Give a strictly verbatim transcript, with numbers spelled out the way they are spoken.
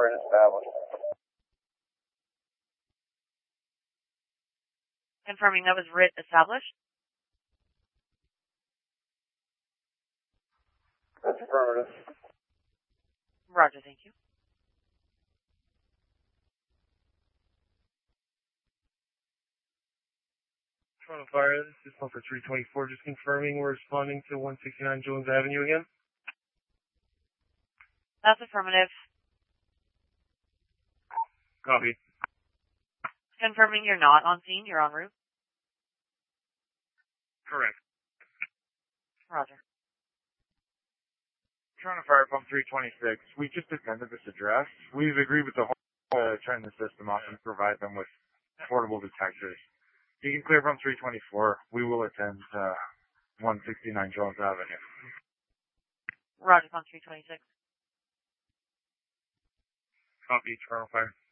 Writ established. Confirming that was writ established. That's affirmative. Roger, thank you. Toronto Fire, this is one for three twenty-four, just confirming we're responding to one sixty-nine Jones Avenue again. That's affirmative. Copy. Confirming you're not on scene, you're en route. Correct. Roger. Toronto Fire Pump three twenty-six, we just attended this address. We've agreed with the whole uh, turn the system off and provide them with portable detectors. You can clear from three twenty-four. We will attend uh, one sixty-nine Jones Avenue. Roger, on three twenty-six. Copy, Toronto Fire.